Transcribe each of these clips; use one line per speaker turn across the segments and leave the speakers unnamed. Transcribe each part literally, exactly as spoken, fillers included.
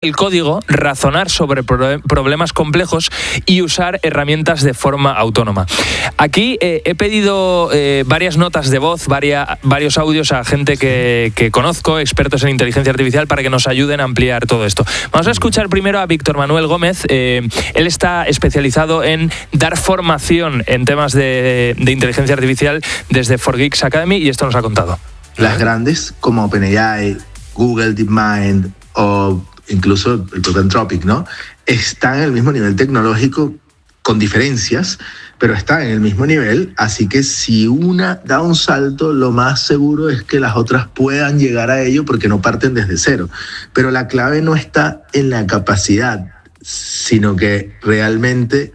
el código, razonar sobre pro- problemas complejos y usar herramientas de forma autónoma. Aquí eh, he pedido eh, varias notas de voz, varia, varios audios a gente que, que conozco, expertos en inteligencia artificial, para que nos ayuden a ampliar todo esto. Vamos a escuchar primero a Víctor Manuel Gómez. Eh, él está especializado en dar formación en temas de, de inteligencia artificial desde cuatro Geeks Academy, y esto nos ha contado.
Las grandes como OpenAI, Google DeepMind o incluso el propio Anthropic, ¿no?, están en el mismo nivel tecnológico, con diferencias, pero están en el mismo nivel. Así que si una da un salto, lo más seguro es que las otras puedan llegar a ello, porque no parten desde cero. Pero la clave no está en la capacidad, sino que realmente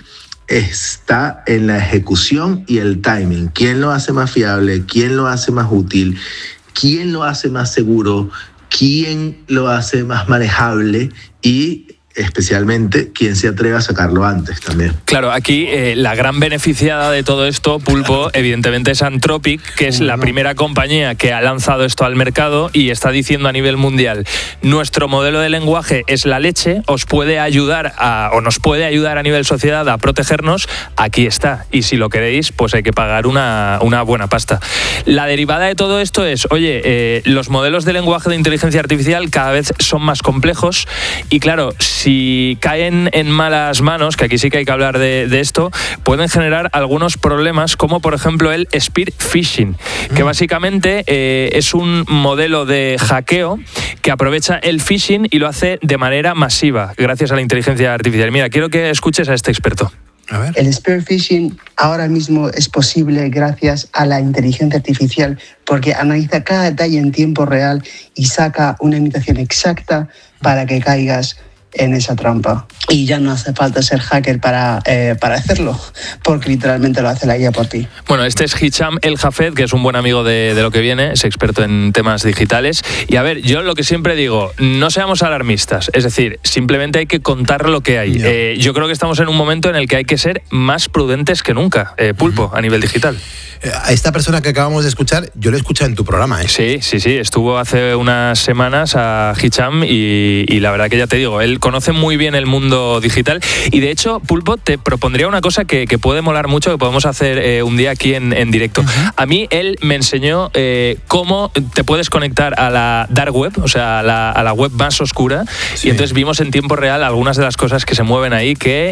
está en la ejecución y el timing. ¿Quién lo hace más fiable? ¿Quién lo hace más útil? ¿Quién lo hace más seguro? ¿Quién lo hace más manejable? Y especialmente quién se atreve a sacarlo antes también.
Claro, aquí eh, la gran beneficiada de todo esto, Pulpo, evidentemente es Anthropic, que es la primera compañía que ha lanzado esto al mercado y está diciendo a nivel mundial: nuestro modelo de lenguaje es la leche, os puede ayudar a, o nos puede ayudar a nivel sociedad a protegernos, aquí está. Y si lo queréis, pues hay que pagar una, una buena pasta. La derivada de todo esto es, oye, eh, los modelos de lenguaje de inteligencia artificial cada vez son más complejos y claro, si caen en malas manos, que aquí sí que hay que hablar de, de esto, pueden generar algunos problemas, como por ejemplo el spear phishing, que básicamente eh, es un modelo de hackeo que aprovecha el phishing y lo hace de manera masiva, gracias a la inteligencia artificial. Mira, quiero que escuches a este experto.
A ver. El spear phishing ahora mismo es posible gracias a la inteligencia artificial, porque analiza cada detalle en tiempo real y saca una imitación exacta para que caigas en esa trampa. Y ya no hace falta ser hacker para, eh, para hacerlo, porque literalmente lo hace la I A por ti.
Bueno, este es Hicham El Jafet, que es un buen amigo de, de Lo que Viene, es experto en temas digitales. Y a ver, yo lo que siempre digo, no seamos alarmistas, es decir, simplemente hay que contar lo que hay. Eh, yo creo que estamos en un momento en el que hay que ser más prudentes que nunca, eh, Pulpo, uh-huh. a nivel digital.
A esta persona que acabamos de escuchar, yo lo he escuchado en tu programa, ¿eh?
Sí, sí, sí, estuvo hace unas semanas a Hicham y, y la verdad que ya te digo, él conoce muy bien el mundo digital y de hecho, Pulpo, te propondría una cosa que, que puede molar mucho, que podemos hacer eh, un día aquí en, en directo. Uh-huh. A mí él me enseñó eh, cómo te puedes conectar a la dark web, o sea, a la, a la web más oscura, sí. Y entonces vimos en tiempo real algunas de las cosas que se mueven ahí que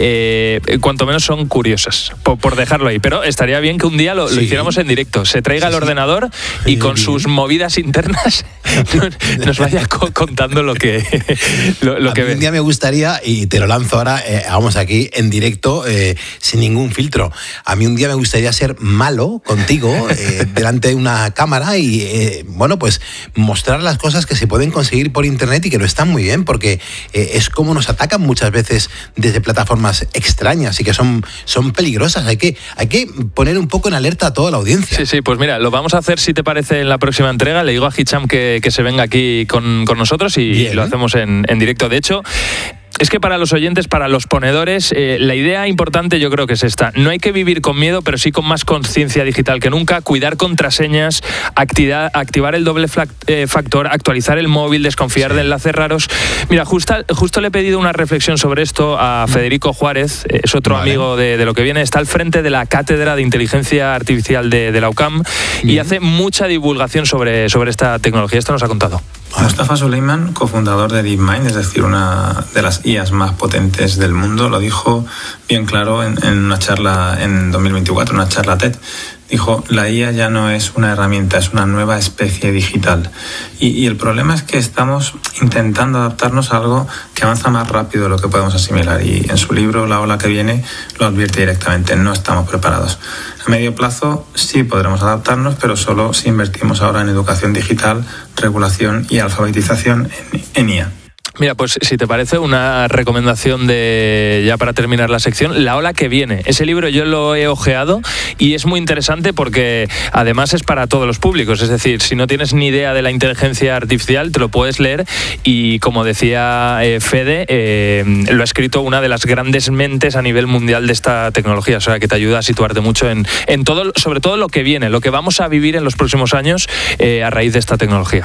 eh, cuanto menos son curiosas, por, por dejarlo ahí, pero estaría bien que un día lo, sí. lo hiciéramos en directo, se traiga sí, el ordenador sí. y con sí. sus movidas internas nos, nos vaya co- contando lo que lo, lo
a
que
mí
ve.
Un día me gustaría, y te lo lanzo ahora, eh, vamos aquí en directo, eh, sin ningún filtro. A mí un día me gustaría ser malo contigo eh, delante de una cámara y, eh, bueno, pues mostrar las cosas que se pueden conseguir por internet y que no están muy bien, porque eh, es como nos atacan muchas veces desde plataformas extrañas y que son, son peligrosas. Hay que, hay que poner un poco en alerta a toda la audiencia.
Sí, sí, pues mira, lo vamos a hacer, si te parece, en la próxima entrega. Le digo a Hicham que, que se venga aquí con, con nosotros y Bien, lo hacemos en, en directo. De hecho, es que para los oyentes, para los ponedores, eh, la idea importante yo creo que es esta. No hay que vivir con miedo, pero sí con más conciencia digital que nunca. Cuidar contraseñas, activar, activar el doble flag, eh, factor, actualizar el móvil, desconfiar sí. de enlaces raros. Mira, justo, justo le he pedido una reflexión sobre esto a Federico Juárez, es otro vale. amigo de, de Lo que Viene. Está al frente de la Cátedra de Inteligencia Artificial de, de la U C A M Bien. y hace mucha divulgación sobre, sobre esta tecnología. Esto nos ha contado.
Mustafa Suleyman, cofundador de DeepMind, es decir, una de las I As más potentes del mundo, lo dijo bien claro en, en una charla en dos mil veinticuatro, una charla TED. Dijo, la I A ya no es una herramienta, es una nueva especie digital. Y, y el problema es que estamos intentando adaptarnos a algo que avanza más rápido de lo que podemos asimilar. Y en su libro, La ola que viene, lo advierte directamente, no estamos preparados. A medio plazo sí podremos adaptarnos, pero solo si invertimos ahora en educación digital, regulación y alfabetización en, en I A.
Mira, pues si te parece, una recomendación de ya para terminar la sección, La ola que viene. Ese libro yo lo he ojeado y es muy interesante porque además es para todos los públicos. Es decir, si no tienes ni idea de la inteligencia artificial, te lo puedes leer y, como decía eh, Fede, eh, lo ha escrito una de las grandes mentes a nivel mundial de esta tecnología. O sea, que te ayuda a situarte mucho en, en todo, sobre todo lo que viene, lo que vamos a vivir en los próximos años eh, a raíz de esta tecnología.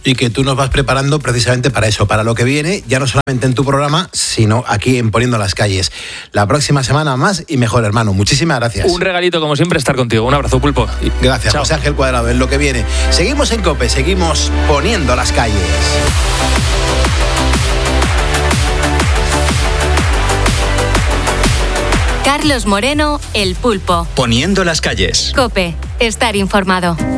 y que tú nos vas preparando precisamente para eso, para lo que viene, ya no solamente en tu programa, sino aquí en Poniendo las Calles. La próxima semana más y mejor, hermano. Muchísimas gracias.
Un regalito, como siempre, estar contigo. Un abrazo, Pulpo.
Gracias,
Chao.
José Ángel Cuadrado, en lo que viene. Seguimos en COPE, seguimos Poniendo las Calles.
Carlos Moreno, El Pulpo.
Poniendo las Calles.
COPE, estar informado.